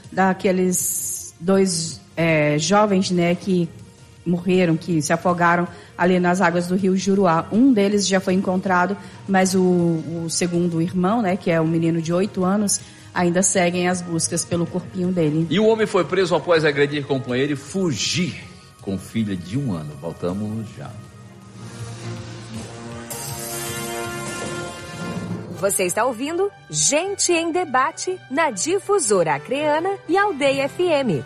daqueles dois jovens, né, que morreram, que se afogaram ali nas águas do rio Juruá. Um deles já foi encontrado, mas o segundo irmão, né, que é um menino de 8 anos, ainda seguem as buscas pelo corpinho dele. E o homem foi preso após agredir companheiro e fugir com filha de 1 ano. Voltamos já. Você está ouvindo Gente em Debate na Difusora Acreana e Aldeia FM.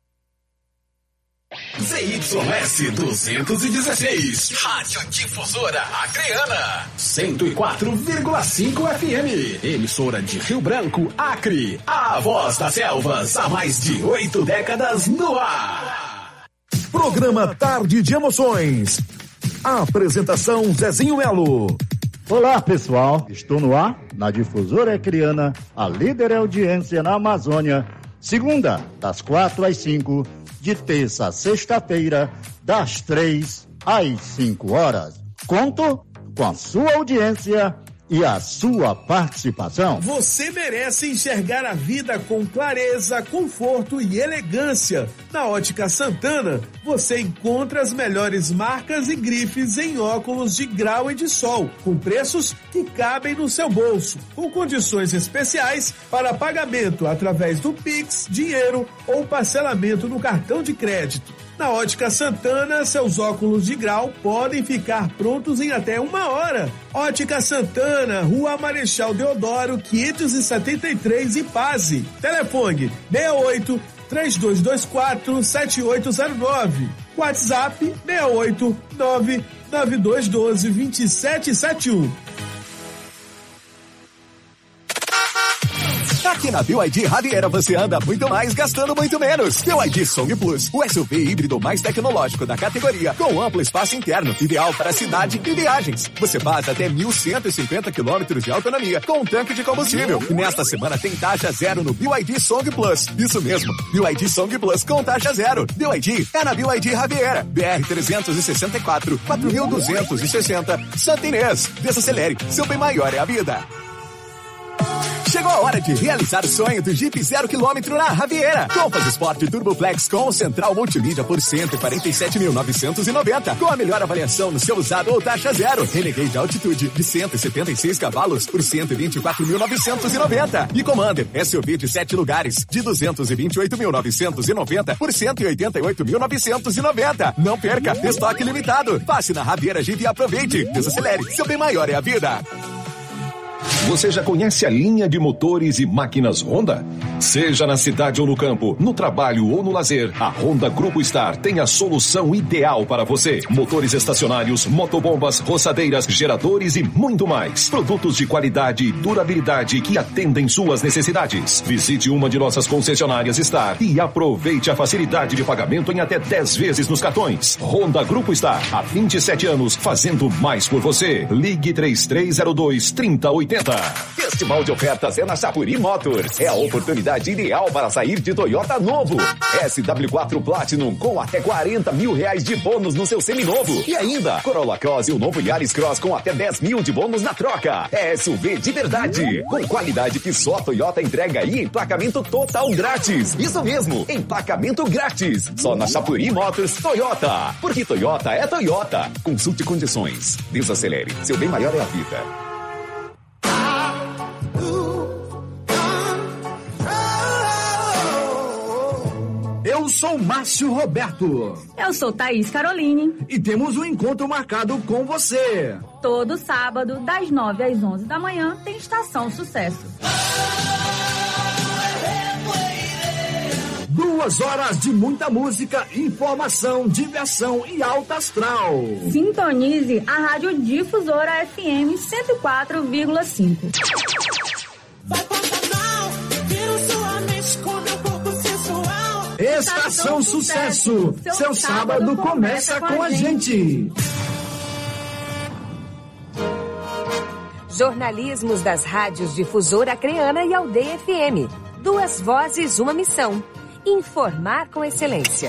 ZYS 216, Rádio Difusora Acreana, 104,5 FM, emissora de Rio Branco, Acre, a voz das selvas, há mais de 8 décadas no ar. Programa Tarde de Emoções. Apresentação Zezinho Melo. Olá, pessoal, estou no ar, na Difusora Acreana, a líder de audiência na Amazônia, segunda, das 4 às 5, de terça a sexta-feira, das 3 às 5 horas. Conto com a sua audiência e a sua participação. Você merece enxergar a vida com clareza, conforto e elegância. Na Ótica Santana, você encontra as melhores marcas e grifes em óculos de grau e de sol, com preços que cabem no seu bolso, com condições especiais para pagamento através do Pix, dinheiro ou parcelamento no cartão de crédito. Na Ótica Santana, seus óculos de grau podem ficar prontos em até 1 hora. Ótica Santana, Rua Marechal Deodoro, 573, Ipase. Telefone 68-3224-7809. WhatsApp 689-9212-2771. Aqui na BYD Raviera você anda muito mais gastando muito menos. BYD Song Plus, o SUV híbrido mais tecnológico da categoria, com amplo espaço interno, ideal para cidade e viagens. Você faz até 1.150 quilômetros de autonomia com um tanque de combustível. E nesta semana tem taxa zero no BYD Song Plus. Isso mesmo, BYD Song Plus com taxa zero. BYD é na BYD Raviera, BR 364, 4.260, Santa Inês. Desacelere, seu bem maior é a vida. Chegou a hora de realizar o sonho do Jeep 0 km na Raviera. Compass Sport Turboflex com central multimídia por 147.990. Com a melhor avaliação no seu usado ou taxa zero. Renegade Altitude de 176 cavalos por 124.990. E Commander SUV de 7 lugares de 228.990 por 188.990. Não perca, estoque limitado. Passe na Raviera Jeep e aproveite. Desacelere, seu bem maior é a vida. Você já conhece a linha de motores e máquinas Honda? Seja na cidade ou no campo, no trabalho ou no lazer, a Honda Grupo Star tem a solução ideal para você. Motores estacionários, motobombas, roçadeiras, geradores e muito mais. Produtos de qualidade e durabilidade que atendem suas necessidades. Visite uma de nossas concessionárias Star e aproveite a facilidade de pagamento em até 10 vezes nos cartões. Honda Grupo Star, há 27 anos, fazendo mais por você. Ligue 3302-3080. Festival de ofertas é na Chapuri Motors. É a oportunidade ideal para sair de Toyota novo. SW4 Platinum com até R$40 mil de bônus no seu seminovo. E ainda, Corolla Cross e o novo Yaris Cross com até 10 mil de bônus na troca. É SUV de verdade, com qualidade que só a Toyota entrega e emplacamento total grátis. Isso mesmo, emplacamento grátis. Só na Chapuri Motors Toyota. Porque Toyota é Toyota. Consulte condições. Desacelere. Seu bem maior é a vida. Eu sou Márcio Roberto. Eu sou Thaís Caroline. E temos um encontro marcado com você. Todo sábado, das 9 às 11 da manhã, tem Estação Sucesso. 2 horas de muita música, informação, diversão e alta astral. Sintonize a Rádio Difusora FM 104,5. Estação Sucesso. Seu sábado começa com a gente. Jornalismos das rádios Difusora Acreana e Aldeia FM. 2 vozes, uma missão. Informar com excelência.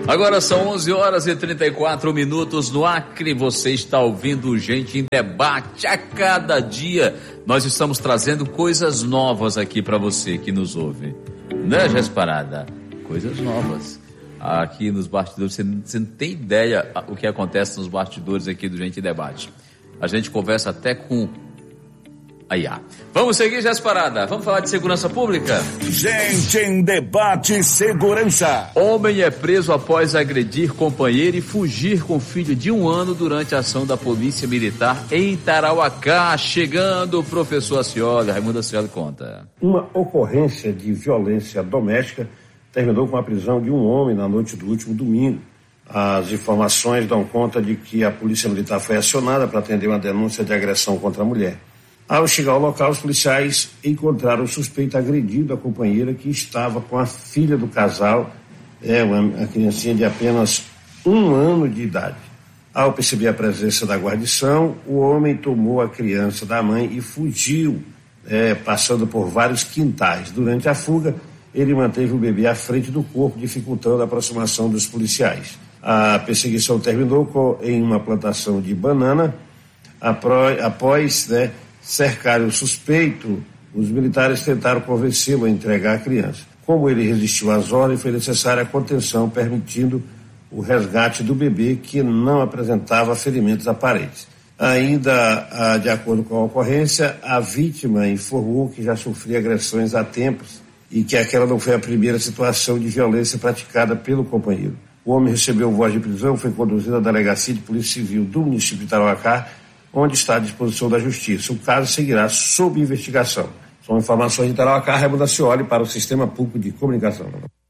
Agora são 11 horas e 34 minutos no Acre. Você está ouvindo Gente em Debate. A cada dia nós estamos trazendo coisas novas aqui para você que nos ouve. Né, Gesparada? Coisas novas. Aqui nos bastidores, você não tem ideia o que acontece nos bastidores aqui do Gente em Debate. A gente conversa até com... Vamos seguir, Gesparada. Vamos falar de segurança pública? Gente em Debate, segurança. Homem é preso após agredir companheiro e fugir com filho de 1 ano durante a ação da Polícia Militar em Tarauacá. Chegando o professor Ascioli. Raimundo Ascioli conta. Uma ocorrência de violência doméstica terminou com a prisão de um homem na noite do último domingo. As informações dão conta de que a Polícia Militar foi acionada para atender uma denúncia de agressão contra a mulher. Ao chegar ao local, os policiais encontraram o suspeito agredindo a companheira que estava com a filha do casal, uma criancinha de apenas 1 ano de idade. Ao perceber a presença da guarnição, o homem tomou a criança da mãe e fugiu, passando por vários quintais. Durante a fuga, ele manteve o bebê à frente do corpo, dificultando a aproximação dos policiais. A perseguição terminou em uma plantação de banana. Após cercarem o suspeito, os militares tentaram convencê-lo a entregar a criança. Como ele resistiu às ordens, foi necessária a contenção, permitindo o resgate do bebê, que não apresentava ferimentos aparentes. Ainda, de acordo com a ocorrência, a vítima informou que já sofria agressões há tempos e que aquela não foi a primeira situação de violência praticada pelo companheiro. O homem recebeu voz de prisão, foi conduzido à Delegacia de Polícia Civil do município de Tarauacá, onde está à disposição da Justiça. O caso seguirá sob investigação. São informações de Tarauacá, Raimundo Ascioli, para o Sistema Público de Comunicação.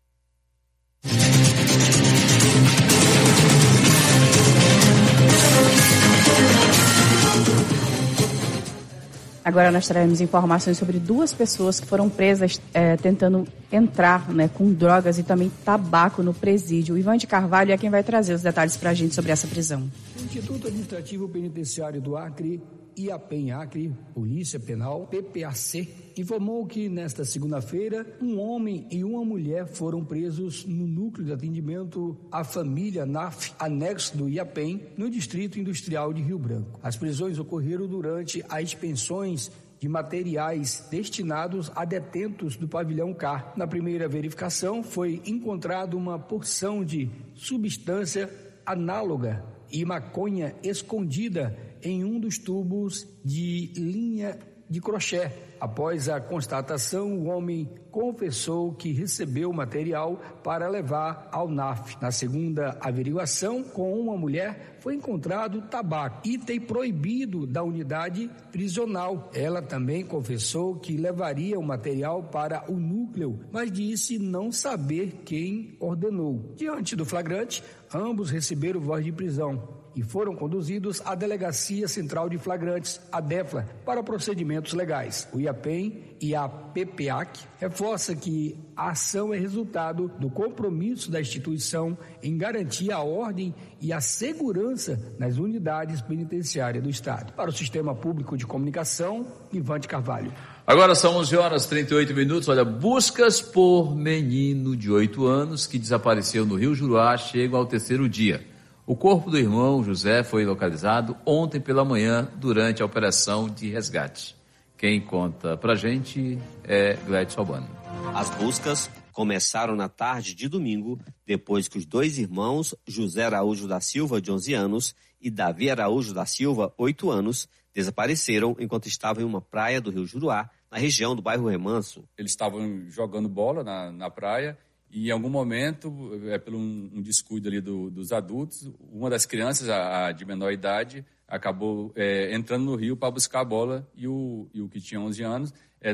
Agora nós traremos informações sobre 2 pessoas que foram presas tentando entrar com drogas e também tabaco no presídio. O Ivan de Carvalho é quem vai trazer os detalhes para a gente sobre essa prisão. O Instituto Administrativo Penitenciário do Acre, IAPEN Acre, Polícia Penal, PPAC, informou que nesta segunda-feira, um homem e uma mulher foram presos no Núcleo de Atendimento à Família NAF, anexo do IAPEN, no Distrito Industrial de Rio Branco. As prisões ocorreram durante as expensões de materiais destinados a detentos do pavilhão K. Na primeira verificação, foi encontrada uma porção de substância análoga e maconha escondida em um dos tubos de linha de crochê. Após a constatação, o homem confessou que recebeu o material para levar ao NAF. Na segunda averiguação, com uma mulher, foi encontrado tabaco, item proibido da unidade prisional. Ela também confessou que levaria o material para o núcleo, mas disse não saber quem ordenou. Diante do flagrante, ambos receberam voz de prisão e foram conduzidos à Delegacia Central de Flagrantes, a DEFLA, para procedimentos legais. O IAPEN e a PPAC reforça que a ação é resultado do compromisso da instituição em garantir a ordem e a segurança nas unidades penitenciárias do Estado. Para o Sistema Público de Comunicação, Ivan de Carvalho. Agora são 11 horas e 38 minutos. Olha, buscas por menino de 8 anos que desapareceu no Rio Juruá chegam ao 3º dia. O corpo do irmão José foi localizado ontem pela manhã durante a operação de resgate. Quem conta pra gente é Gladys Albano. As buscas começaram na tarde de domingo, depois que os 2 irmãos, José Araújo da Silva, de 11 anos, e Davi Araújo da Silva, 8 anos, desapareceram enquanto estavam em uma praia do Rio Juruá, na região do bairro Remanso. Eles estavam jogando bola na praia. E em algum momento, pelo um descuido ali dos adultos, uma das crianças, a de menor idade, acabou entrando no rio para buscar a bola e o que tinha 11 anos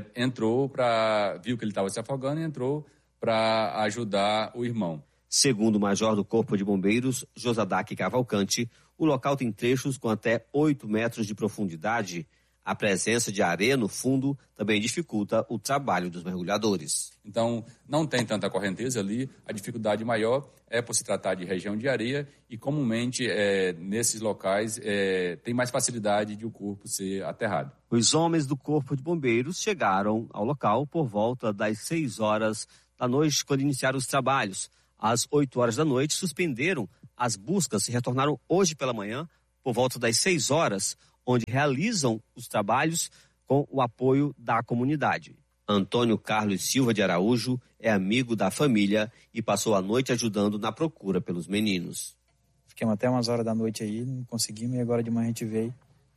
viu que ele estava se afogando e entrou para ajudar o irmão. Segundo o major do Corpo de Bombeiros, Josadac Cavalcante, o local tem trechos com até 8 metros de profundidade. A presença de areia no fundo também dificulta o trabalho dos mergulhadores. Então, não tem tanta correnteza ali. A dificuldade maior é por se tratar de região de areia e, comumente, nesses locais, tem mais facilidade de o corpo ser aterrado. Os homens do Corpo de Bombeiros chegaram ao local por volta das 6 horas da noite, quando iniciaram os trabalhos. às 8 horas da noite, suspenderam as buscas e retornaram hoje pela manhã, por volta das 6 horas, onde realizam os trabalhos com o apoio da comunidade. Antônio Carlos Silva de Araújo é amigo da família e passou a noite ajudando na procura pelos meninos. Fiquemos até umas horas da noite aí, não conseguimos, e agora de manhã a gente veio.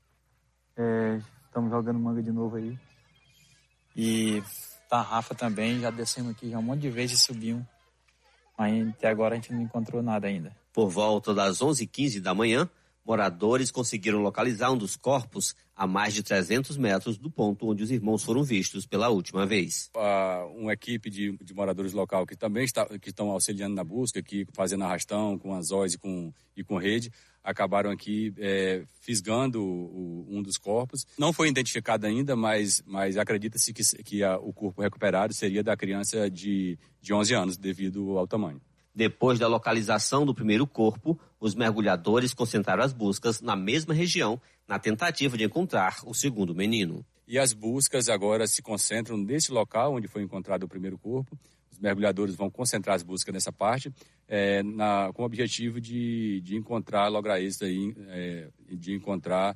Estamos jogando manga de novo aí. E tarrafa também, já descemos aqui já um monte de vezes e subimos. Mas até agora a gente não encontrou nada ainda. Por volta das 11h15 da manhã, moradores conseguiram localizar um dos corpos a mais de 300 metros do ponto onde os irmãos foram vistos pela última vez. Uma equipe de moradores local que também estão auxiliando na busca, que fazendo arrastão com anzóis e com rede, acabaram aqui fisgando um dos corpos. Não foi identificado ainda, mas acredita-se que o corpo recuperado seria da criança de 11 anos, devido ao tamanho. Depois da localização do primeiro corpo, os mergulhadores concentraram as buscas na mesma região, na tentativa de encontrar o segundo menino. E as buscas agora se concentram nesse local onde foi encontrado o primeiro corpo. Os mergulhadores vão concentrar as buscas nessa parte, com o objetivo de encontrar, lograr isso aí, de encontrar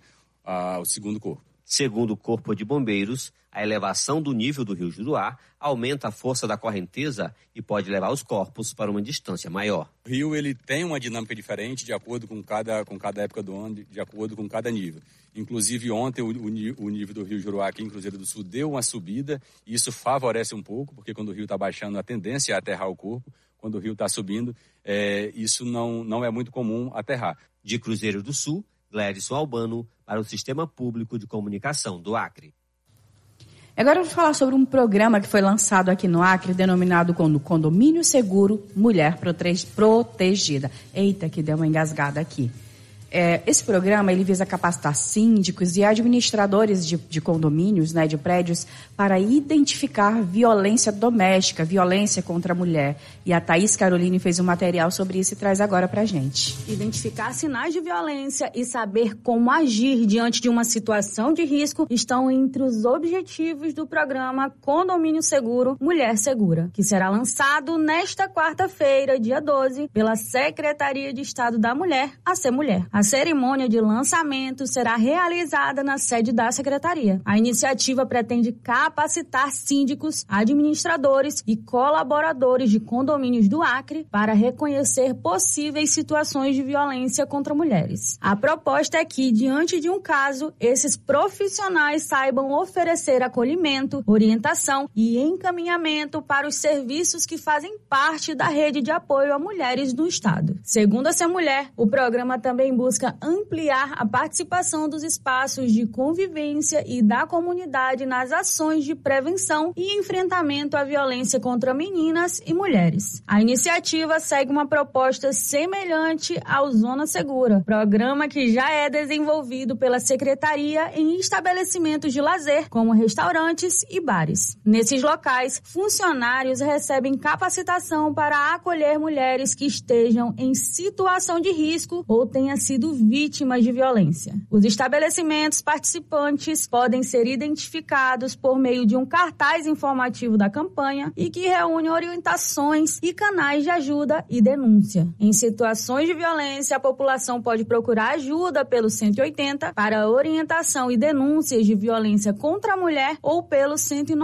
o segundo corpo. Segundo o Corpo de Bombeiros, a elevação do nível do rio Juruá aumenta a força da correnteza e pode levar os corpos para uma distância maior. O rio ele tem uma dinâmica diferente de acordo com cada época do ano, de acordo com cada nível. Inclusive ontem o nível do rio Juruá aqui em Cruzeiro do Sul deu uma subida e isso favorece um pouco, porque quando o rio está baixando a tendência é aterrar o corpo, quando o rio está subindo isso não é muito comum aterrar. De Cruzeiro do Sul, Gladson Albano para o Sistema Público de Comunicação do Acre. Agora eu vou falar sobre um programa que foi lançado aqui no Acre, denominado como Condomínio Seguro Mulher Protegida. Eita, que deu uma engasgada aqui. Esse programa ele visa capacitar síndicos e administradores de condomínios, né, de prédios, para identificar violência doméstica, violência contra a mulher. E a Thaís Caroline fez um material sobre isso e traz agora pra gente. Identificar sinais de violência e saber como agir diante de uma situação de risco estão entre os objetivos do programa Condomínio Seguro Mulher Segura, que será lançado nesta quarta-feira, dia 12, pela Secretaria de Estado da Mulher, a Ser Mulher. A cerimônia de lançamento será realizada na sede da Secretaria. A iniciativa pretende capacitar síndicos, administradores e colaboradores de condomínios do Acre para reconhecer possíveis situações de violência contra mulheres. A proposta é que, diante de um caso, esses profissionais saibam oferecer acolhimento, orientação e encaminhamento para os serviços que fazem parte da rede de apoio a mulheres no Estado. Segundo a Ser Mulher, o programa também busca ampliar a participação dos espaços de convivência e da comunidade nas ações de prevenção e enfrentamento à violência contra meninas e mulheres. A iniciativa segue uma proposta semelhante ao Zona Segura, programa que já é desenvolvido pela Secretaria em estabelecimentos de lazer, como restaurantes e bares. Nesses locais, funcionários recebem capacitação para acolher mulheres que estejam em situação de risco ou tenham sido vítimas de violência. Os estabelecimentos participantes podem ser identificados por meio de um cartaz informativo da campanha e que reúne orientações e canais de ajuda e denúncia. Em situações de violência, a população pode procurar ajuda pelo 180 para orientação e denúncias de violência contra a mulher ou pelo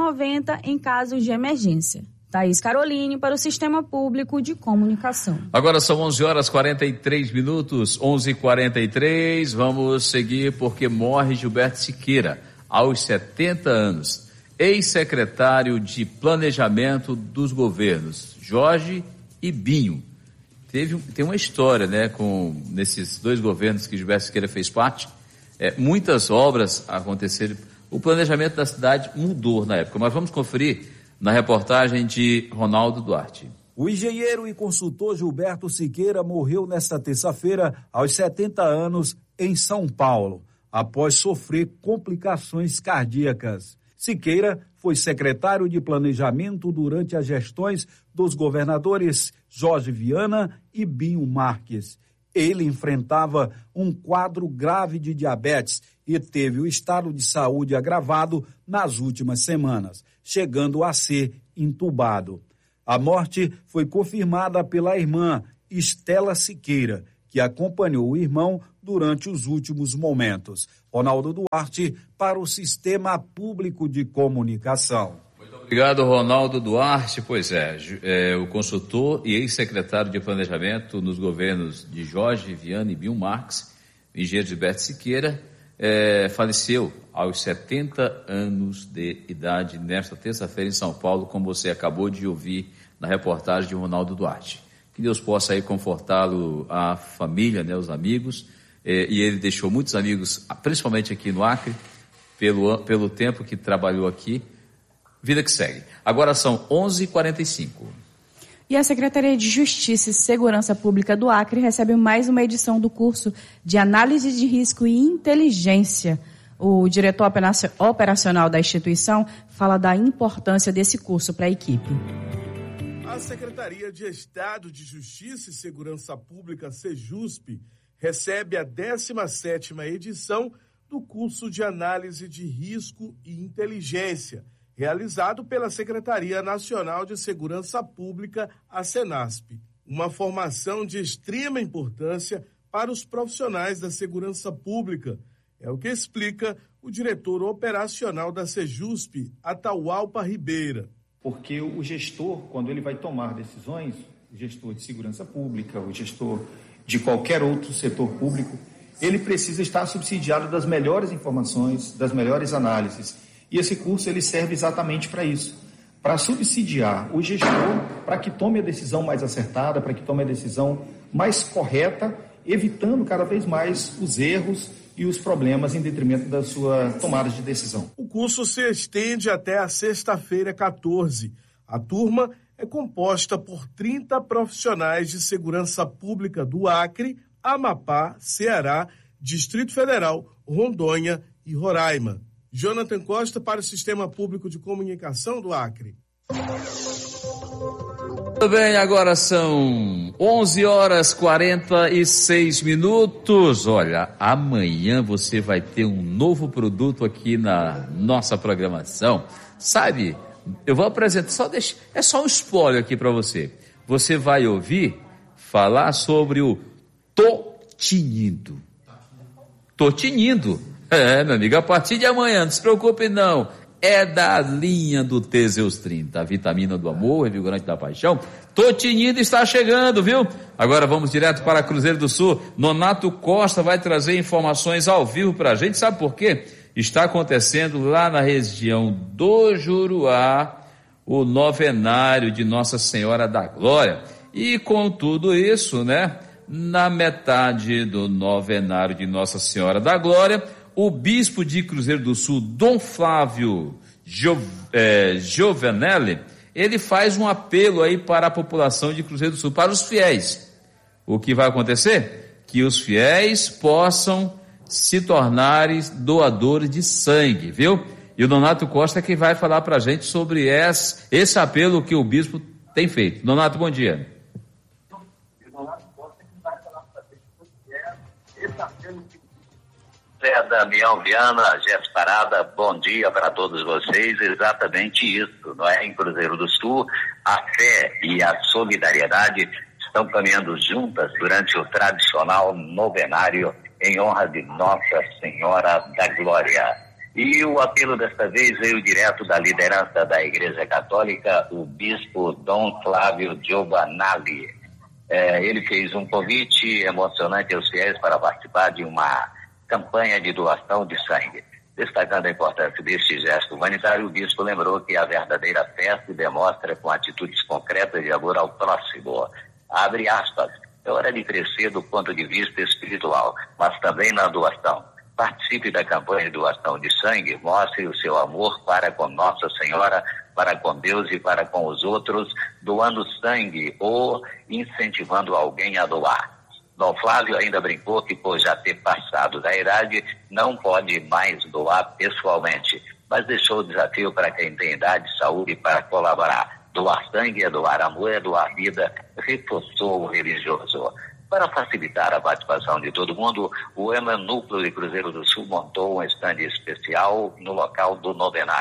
190 em casos de emergência. Thaís Caroline para o Sistema Público de Comunicação. Agora são 11h43, 11h43, vamos seguir porque morre Gilberto Siqueira, aos 70 anos, ex-secretário de Planejamento dos Governos, Jorge e Binho. Tem uma história, né, nesses dois governos que Gilberto Siqueira fez parte, muitas obras aconteceram, o planejamento da cidade mudou na época, mas vamos conferir na reportagem de Ronaldo Duarte. O engenheiro e consultor Gilberto Siqueira morreu nesta terça-feira, aos 70 anos, em São Paulo, após sofrer complicações cardíacas. Siqueira foi secretário de Planejamento durante as gestões dos governadores Jorge Viana e Binho Marques. Ele enfrentava um quadro grave de diabetes e teve o estado de saúde agravado nas últimas semanas, chegando a ser entubado. A morte foi confirmada pela irmã Estela Siqueira, que acompanhou o irmão durante os últimos momentos. Ronaldo Duarte, para o Sistema Público de Comunicação. Muito obrigado, Ronaldo Duarte. Pois é, o consultor e ex-secretário de Planejamento nos governos de Jorge Viana e Bill Marques, engenheiro Gilberto Siqueira, faleceu aos 70 anos de idade nesta terça-feira em São Paulo, como você acabou de ouvir na reportagem de Ronaldo Duarte. Que Deus possa aí confortá-lo, a família, né, os amigos, e ele deixou muitos amigos, principalmente aqui no Acre, pelo tempo que trabalhou aqui. Vida que segue. Agora são 11h45. E a Secretaria de Justiça e Segurança Pública do Acre recebe mais uma edição do curso de Análise de Risco e Inteligência. O diretor operacional da instituição fala da importância desse curso para a equipe. A Secretaria de Estado de Justiça e Segurança Pública, SEJUSP, recebe a 17ª edição do curso de Análise de Risco e Inteligência, realizado pela Secretaria Nacional de Segurança Pública, a SENASP. Uma formação de extrema importância para os profissionais da segurança pública. É o que explica o diretor operacional da SEJUSP, Atahualpa Ribeira. Porque o gestor, quando ele vai tomar decisões, o gestor de segurança pública, o gestor de qualquer outro setor público, ele precisa estar subsidiado das melhores informações, das melhores análises. E esse curso ele serve exatamente para isso, para subsidiar o gestor para que tome a decisão mais acertada, para que tome a decisão mais correta, evitando cada vez mais os erros e os problemas em detrimento da sua tomada de decisão. O curso se estende até a sexta-feira, 14. A turma é composta por 30 profissionais de segurança pública do Acre, Amapá, Ceará, Distrito Federal, Rondônia e Roraima. Jonathan Costa para o Sistema Público de Comunicação do Acre. Tudo bem, agora são 11h46. Olha, amanhã você vai ter um novo produto aqui na nossa programação. Sabe, eu vou apresentar, é só um spoiler aqui para você. Você vai ouvir falar sobre o Totinindo. Totinindo. Meu amigo, a partir de amanhã, não se preocupe não. É da linha do Teseus 30, a vitamina do amor, revigorante da paixão. Totinindo está chegando, viu? Agora vamos direto para Cruzeiro do Sul. Nonato Costa vai trazer informações ao vivo para a gente. Sabe por quê? Está acontecendo lá na região do Juruá o novenário de Nossa Senhora da Glória. E com tudo isso, né? Na metade do novenário de Nossa Senhora da Glória, o bispo de Cruzeiro do Sul, Dom Flávio Giovanelli, ele faz um apelo aí para a população de Cruzeiro do Sul, para os fiéis. O que vai acontecer? Que os fiéis possam se tornarem doadores de sangue, viu? E o Donato Costa é que vai falar para a gente sobre esse apelo que o bispo tem feito. Donato, bom dia. Damião Viana, Jéssica Parada, bom dia para todos vocês. Exatamente isso, não é? Em Cruzeiro do Sul, a fé e a solidariedade estão caminhando juntas durante o tradicional novenário em honra de Nossa Senhora da Glória. E o apelo desta vez veio direto da liderança da Igreja Católica, o bispo Dom Flávio Giovanelli. Ele fez um convite emocionante aos fiéis para participar de uma campanha de doação de sangue. Destacando a importância deste gesto humanitário, o bispo lembrou que a verdadeira fé se demonstra com atitudes concretas de amor ao próximo. Abre aspas, é hora de crescer do ponto de vista espiritual, mas também na doação. Participe da campanha de doação de sangue, mostre o seu amor para com Nossa Senhora, para com Deus e para com os outros, doando sangue ou incentivando alguém a doar. Dom Flávio ainda brincou que, por já ter passado da idade, não pode mais doar pessoalmente, mas deixou o desafio para quem tem idade e saúde para colaborar. Doar sangue é doar amor, é doar vida, reforçou o religioso. Para facilitar a participação de todo mundo, o EMA Núcleo de Cruzeiro do Sul montou um estande especial no local do novenário.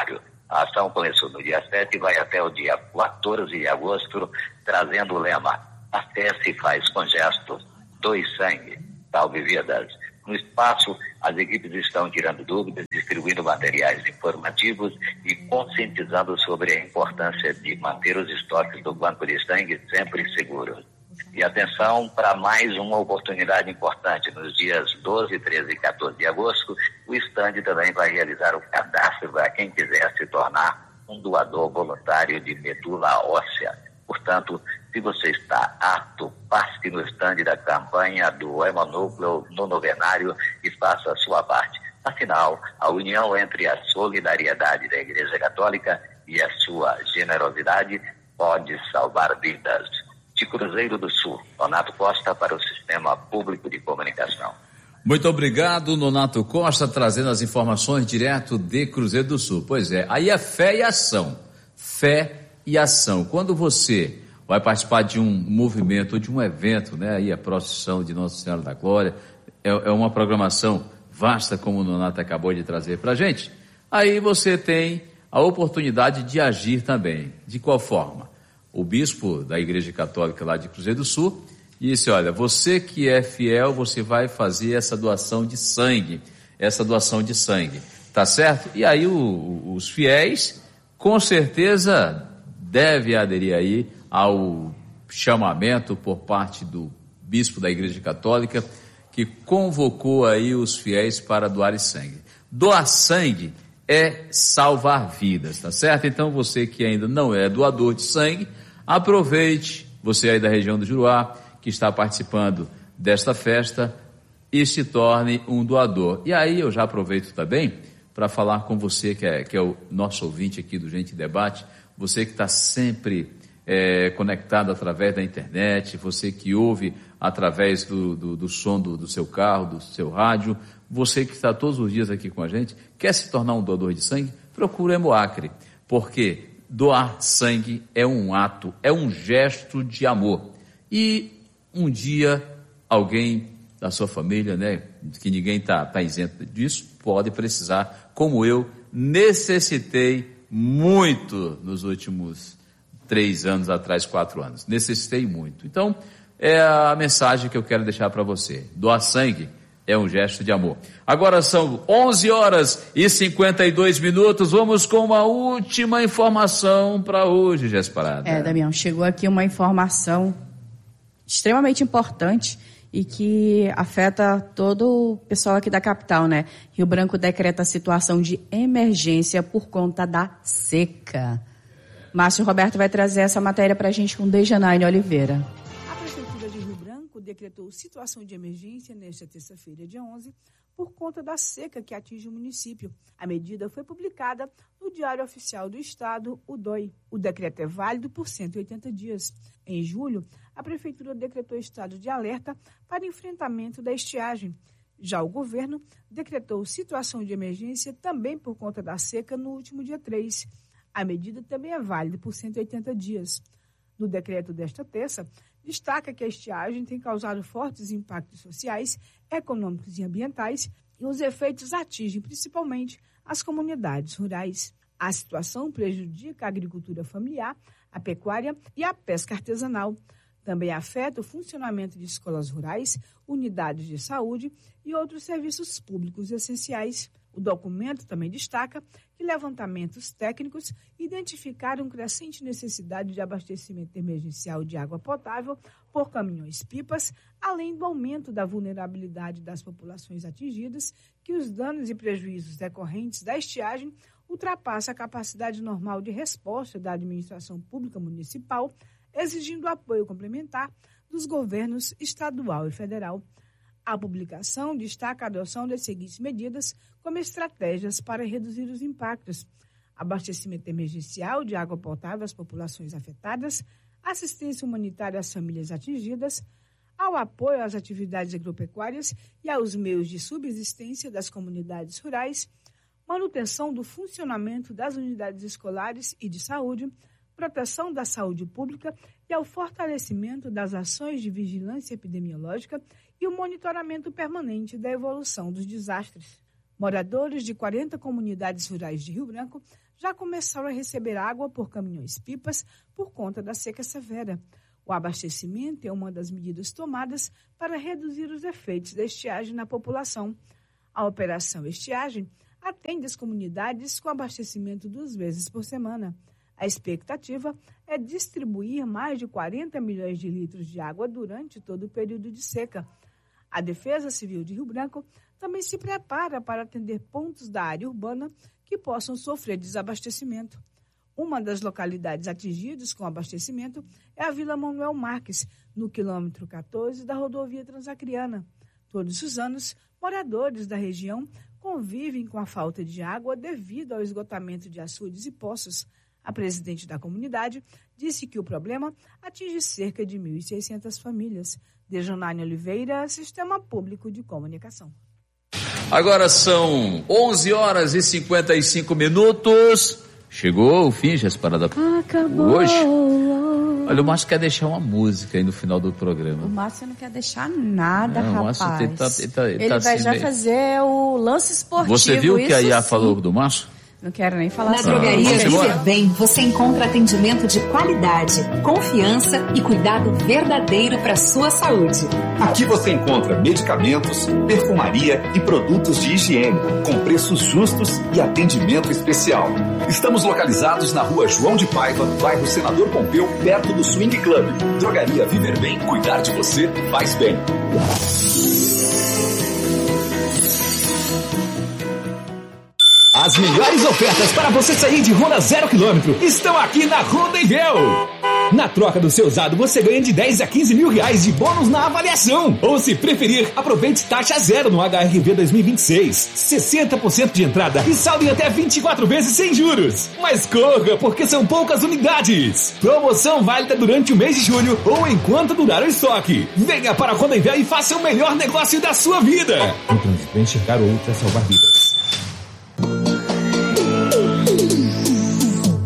A ação começou no dia 7 e vai até o dia 14 de agosto, trazendo o lema: a fé se faz com gestos, doe sangue, salve vidas. No espaço, as equipes estão tirando dúvidas, distribuindo materiais informativos e conscientizando sobre a importância de manter os estoques do banco de sangue sempre seguros. E atenção para mais uma oportunidade importante. Nos dias 12, 13 e 14 de agosto, o estande também vai realizar o cadastro para quem quiser se tornar um doador voluntário de medula óssea. Portanto, se você está apto, passe no estande da campanha do Hemonúcleo no Novenário e faça a sua parte. Afinal, a união entre a solidariedade da Igreja Católica e a sua generosidade pode salvar vidas. De Cruzeiro do Sul, Nonato Costa para o Sistema Público de Comunicação. Muito obrigado, Nonato Costa, trazendo as informações direto de Cruzeiro do Sul. Pois é, aí é fé e ação. Fé e ação. Quando você vai participar de um movimento, de um evento, né? Aí a procissão de Nossa Senhora da Glória, é uma programação vasta, como o Nonato acabou de trazer para a gente. Aí você tem a oportunidade de agir também. De qual forma? O bispo da Igreja Católica lá de Cruzeiro do Sul disse: olha, você que é fiel, você vai fazer essa doação de sangue, tá certo? E aí os fiéis, com certeza, devem aderir aí ao chamamento por parte do bispo da Igreja Católica, que convocou aí os fiéis para doarem sangue. Doar sangue é salvar vidas, tá certo? Então você que ainda não é doador de sangue, aproveite, você aí da região do Juruá, que está participando desta festa, e se torne um doador. E aí eu já aproveito também para falar com você, que é o nosso ouvinte aqui do Gente Debate, você que está sempre conectado através da internet, você que ouve através do som do seu carro, do seu rádio, você que está todos os dias aqui com a gente, quer se tornar um doador de sangue, procura o Hemoacre, porque doar sangue é um ato, é um gesto de amor. E um dia alguém da sua família, né, que ninguém está isento disso, pode precisar, como eu, necessitei muito nos últimos 3 anos atrás, 4 anos. Necessitei muito. Então, é a mensagem que eu quero deixar para você. Doar sangue é um gesto de amor. Agora são 11h52. Vamos com uma última informação para hoje, Jéssica Parada. Damião, chegou aqui uma informação extremamente importante e que afeta todo o pessoal aqui da capital, né? Rio Branco decreta a situação de emergência por conta da seca. Márcio Roberto vai trazer essa matéria para a gente com Dejanaine Oliveira. A Prefeitura de Rio Branco decretou situação de emergência nesta terça-feira, dia 11, por conta da seca que atinge o município. A medida foi publicada no Diário Oficial do Estado, o DOI. O decreto é válido por 180 dias. Em julho, a Prefeitura decretou estado de alerta para enfrentamento da estiagem. Já o governo decretou situação de emergência também por conta da seca no último dia 3. A medida também é válida por 180 dias. No decreto desta terça, destaca que a estiagem tem causado fortes impactos sociais, econômicos e ambientais e os efeitos atingem principalmente as comunidades rurais. A situação prejudica a agricultura familiar, a pecuária e a pesca artesanal. Também afeta o funcionamento de escolas rurais, unidades de saúde e outros serviços públicos essenciais. O documento também destaca que levantamentos técnicos identificaram crescente necessidade de abastecimento emergencial de água potável por caminhões-pipas, além do aumento da vulnerabilidade das populações atingidas, que os danos e prejuízos decorrentes da estiagem ultrapassam a capacidade normal de resposta da administração pública municipal, exigindo apoio complementar dos governos estadual e federal. A publicação destaca a adoção das seguintes medidas como estratégias para reduzir os impactos: abastecimento emergencial de água potável às populações afetadas, assistência humanitária às famílias atingidas, ao apoio às atividades agropecuárias e aos meios de subsistência das comunidades rurais, manutenção do funcionamento das unidades escolares e de saúde, proteção da saúde pública e ao fortalecimento das ações de vigilância epidemiológica e o monitoramento permanente da evolução dos desastres. Moradores de 40 comunidades rurais de Rio Branco já começaram a receber água por caminhões-pipas por conta da seca severa. O abastecimento é uma das medidas tomadas para reduzir os efeitos da estiagem na população. A Operação Estiagem atende as comunidades com abastecimento 2 vezes por semana. A expectativa é distribuir mais de 40 milhões de litros de água durante todo o período de seca. A Defesa Civil de Rio Branco também se prepara para atender pontos da área urbana que possam sofrer desabastecimento. Uma das localidades atingidas com abastecimento é a Vila Manuel Marques, no quilômetro 14 da rodovia Transacriana. Todos os anos, moradores da região convivem com a falta de água devido ao esgotamento de açudes e poços. A presidente da comunidade disse que o problema atinge cerca de 1.600 famílias. Dejanane Oliveira, Sistema Público de Comunicação. Agora são 11 horas e 55 minutos. Chegou o fim, Jéssica, da Acabou. Hoje. Olha, o Márcio quer deixar uma música aí no final do programa. O Márcio não quer deixar nada, não, rapaz. Ele vai assim já meio... fazer o lance esportivo. Você viu o que a Iá sim. falou do Márcio? Não quero nem falar Na Drogaria embora. Viver Bem, você encontra atendimento de qualidade, confiança e cuidado verdadeiro para sua saúde. Aqui você encontra medicamentos, perfumaria e produtos de higiene, com preços justos e atendimento especial. Estamos localizados na Rua João de Paiva, bairro Senador Pompeu, perto do Swing Club. Drogaria Viver Bem, cuidar de você faz bem. As melhores ofertas para você sair de Honda 0 km estão aqui na Honda Envel. Na troca do seu usado, você ganha de 10 a 15 mil reais de bônus na avaliação. Ou se preferir, aproveite taxa zero no HRV 2026. 60% de entrada e saldo em até 24 vezes sem juros. Mas corra, porque são poucas unidades. Promoção válida durante o mês de julho ou enquanto durar o estoque. Venha para a Honda Envel e faça o melhor negócio da sua vida. No trânsito, enxergar o outro é salvar vidas.